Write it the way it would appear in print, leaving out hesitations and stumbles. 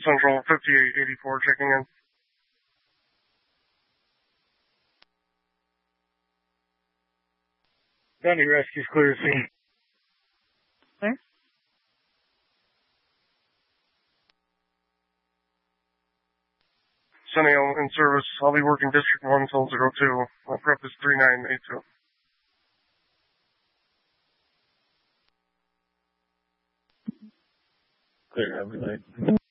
Central 5884 checking in. Danny Rescue's clear to scene. Sir? Sunny, I'm in service. I'll be working District 1 till 02. My prep is 3982. Clear, have a good night.